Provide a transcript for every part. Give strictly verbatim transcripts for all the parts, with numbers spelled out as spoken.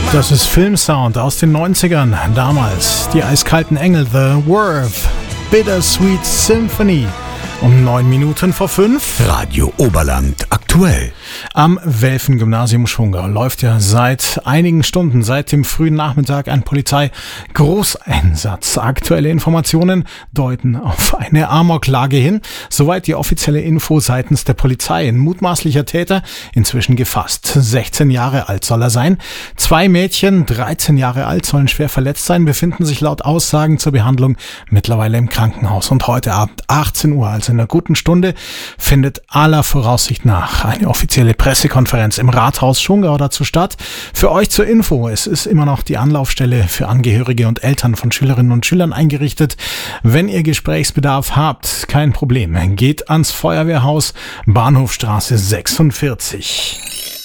Das ist Filmsound aus den neunzigern. Damals die eiskalten Engel, The Verve, Bittersweet Symphony. Um neun Minuten vor fünf. Radio Oberland aktuell. Am Welfen-Gymnasium Schongau läuft ja seit einigen Stunden, seit dem frühen Nachmittag, ein Polizei-Großeinsatz. Aktuelle Informationen deuten auf eine Amoklage hin. Soweit die offizielle Info seitens der Polizei. Ein mutmaßlicher Täter, inzwischen gefasst. sechzehn Jahre alt soll er sein. Zwei Mädchen, dreizehn Jahre alt, sollen schwer verletzt sein, befinden sich laut Aussagen zur Behandlung mittlerweile im Krankenhaus. Und heute Abend achtzehn Uhr, also in einer guten Stunde, findet aller Voraussicht nach eine offizielle Pressekonferenz im Rathaus Schongau dazu statt. Für euch zur Info, es ist immer noch die Anlaufstelle für Angehörige und Eltern von Schülerinnen und Schülern eingerichtet. Wenn ihr Gesprächsbedarf habt, kein Problem, geht ans Feuerwehrhaus, Bahnhofstraße sechsundvierzig.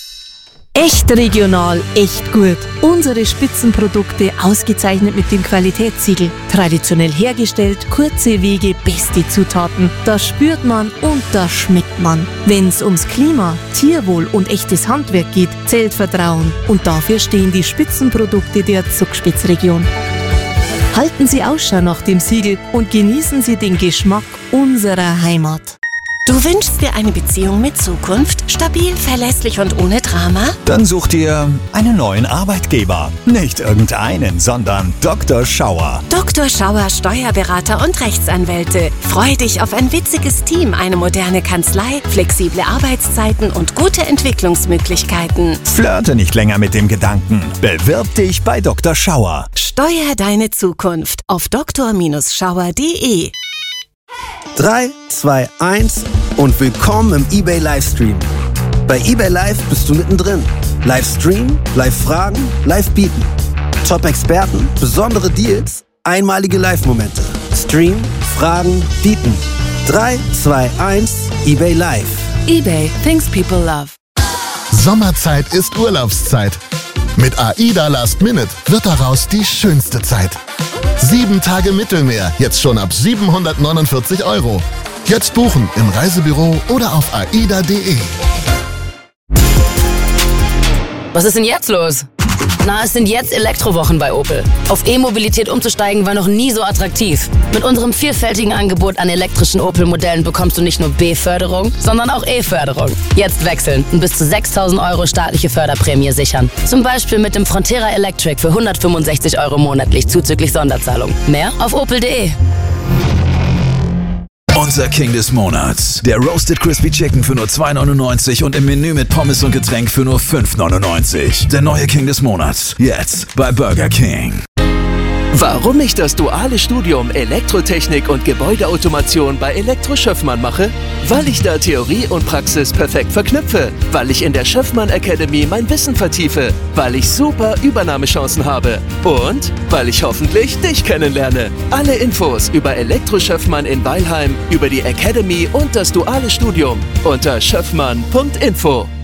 Echt regional, echt gut. Unsere Spitzenprodukte ausgezeichnet mit dem Qualitätssiegel. Traditionell hergestellt, kurze Wege, beste Zutaten. Das spürt man und das schmeckt man. Wenn's ums Klima, Tierwohl und echtes Handwerk geht, zählt Vertrauen. Und dafür stehen die Spitzenprodukte der Zugspitzregion. Halten Sie Ausschau nach dem Siegel und genießen Sie den Geschmack unserer Heimat. Du wünschst dir eine Beziehung mit Zukunft? Stabil, verlässlich und ohne Drama? Dann such dir einen neuen Arbeitgeber. Nicht irgendeinen, sondern Doktor Schauer. Doktor Schauer, Steuerberater und Rechtsanwälte. Freu dich auf ein witziges Team, eine moderne Kanzlei, flexible Arbeitszeiten und gute Entwicklungsmöglichkeiten. Flirte nicht länger mit dem Gedanken. Bewirb dich bei Doktor Schauer. Steuer deine Zukunft auf doktor Schauer punkt de. drei, zwei, eins und willkommen im eBay Livestream. Bei eBay Live bist du mittendrin. Livestream, Live-Fragen, Live-Bieten. Top-Experten, besondere Deals, einmalige Live-Momente. Stream, Fragen, Bieten. drei, zwei, eins, eBay Live. eBay, things people love. Sommerzeit ist Urlaubszeit. Mit AIDA Last Minute wird daraus die schönste Zeit. Sieben Tage Mittelmeer, jetzt schon ab siebenhundertneunundvierzig Euro. Jetzt buchen im Reisebüro oder auf aida punkt de. Was ist denn jetzt los? Na, es sind jetzt Elektrowochen bei Opel. Auf E-Mobilität umzusteigen war noch nie so attraktiv. Mit unserem vielfältigen Angebot an elektrischen Opel-Modellen bekommst du nicht nur B-Förderung, sondern auch E-Förderung. Jetzt wechseln und bis zu sechstausend Euro staatliche Förderprämie sichern. Zum Beispiel mit dem Frontera Electric für hundertfünfundsechzig Euro monatlich zuzüglich Sonderzahlung. Mehr auf opel punkt de. Unser King des Monats. Der Roasted Crispy Chicken für nur zwei neunundneunzig und im Menü mit Pommes und Getränk für nur fünf neunundneunzig. Der neue King des Monats. Jetzt bei Burger King. Warum ich das duale Studium Elektrotechnik und Gebäudeautomation bei Elektro Schöffmann mache? Weil ich da Theorie und Praxis perfekt verknüpfe. Weil ich in der Schöffmann Academy mein Wissen vertiefe. Weil ich super Übernahmechancen habe. Und weil ich hoffentlich dich kennenlerne. Alle Infos über Elektro Schöffmann in Weilheim, über die Academy und das duale Studium unter schöffmann punkt info.